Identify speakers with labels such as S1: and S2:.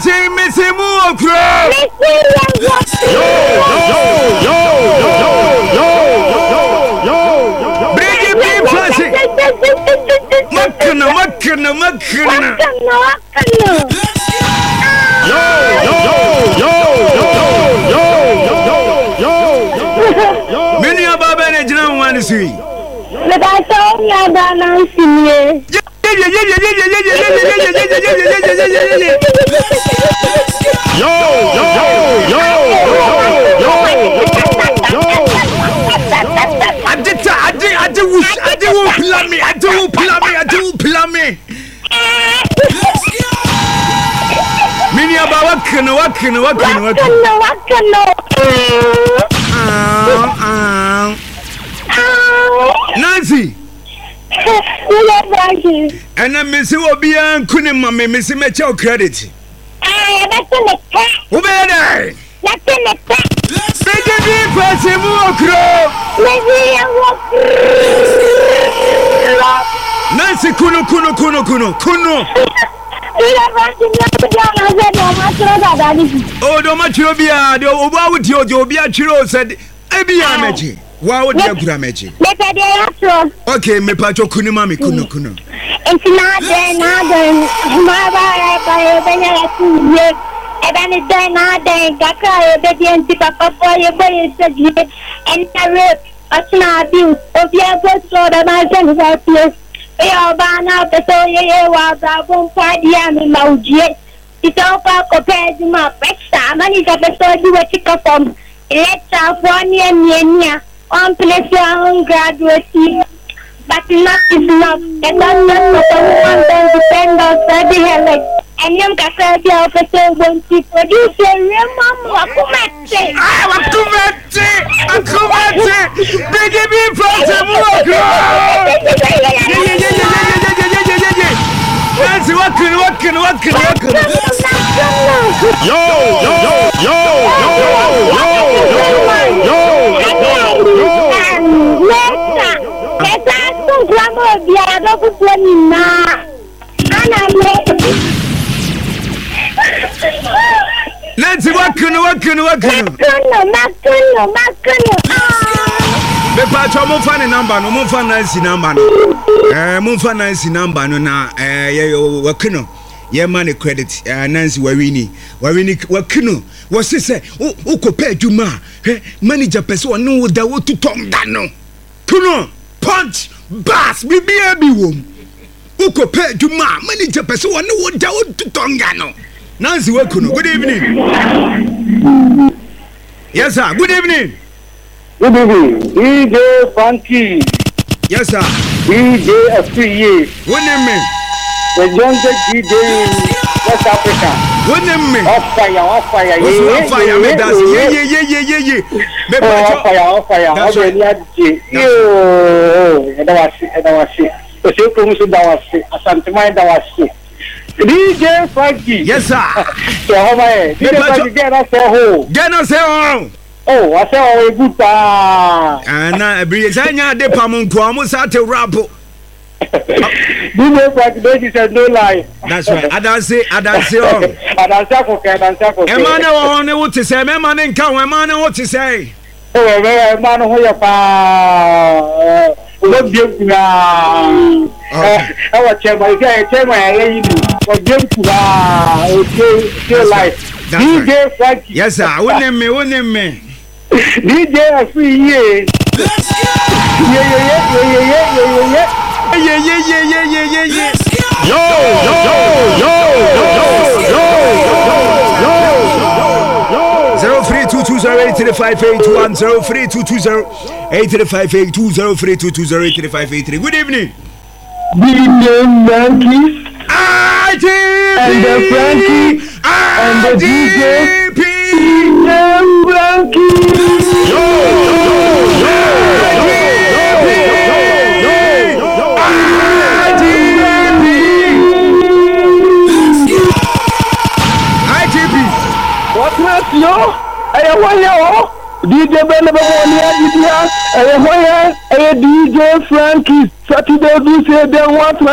S1: Missy Mokro. Yo. Bring it, Pressy. Makana. Yo. Many of our Benjamin want to see.
S2: But I saw you announcing you.
S1: Yo. I do plan me. Many about what can. Nancy. And I'm Missy Obian couldn't mammy Missy Metro credit. Who better? Nancy Kuno. Oh, don't much you be a with your be a chiro said, Ebia Meji. Why would you have Meji? Okay, me pacho Kunimami Kuno.
S2: It's not then, my Gaka, obedient to Papa, your boy is and I wrote a snap you of your first sword of my son's place. We are bound out the soil was a boom party and Mauji. It's all compared to my extra money that the soil you were chicken from. Let's have 1 year, one place your own graduate. But enough is enough. And don't depend on study like. And you can say the officer won't produce a real mama.
S1: Big me from what can Yo. Nancy, what can number, no more fun nice number. No na wakino. Ye money credit, Nancy Warini, wakino. Was this say, oh, compare to ma, manager person, no, that would to Tom Dano. Kuno, punch, bass, be a womb. Who compare to ma, manager person, no, that would to Tom Dano. Nancy Wakuno, good evening. Yes, sir, good evening.
S3: Good evening, DJ Funky.
S1: Yes, sir.
S3: DJ FPA.
S1: What name me?
S3: The youngest DJ in West Africa.
S1: What name me?
S3: Off fire.
S1: Off fire, me that's yeah.
S3: Off fire.
S1: That's right.
S3: That was it. The same promotion that was it. Asantemai that was it. DJ Frankie.
S1: Yes, sir.
S3: So how am I? DJ Frankie, get us a hole. Oh, I saw a good time.
S1: And I bring de Pamunko, almost at a rapo.
S3: DJ Frankie said no lie.
S1: That's right. I don't say. Emmanuel, only what to say. Man, and come, Emmanuel, what to say.
S3: Oh, man, who you are. What do you our chairman, okay, life. DJ Frankie.
S1: Yes, sir. What name me?
S3: DJ free yeah. Yo. 0322083581 0322083582 Good evening. DJ Frankie.
S1: And
S3: the Frankie and the DJ Frankie. What's that, yo? DJ DJ Frankie. Saturday, do say they want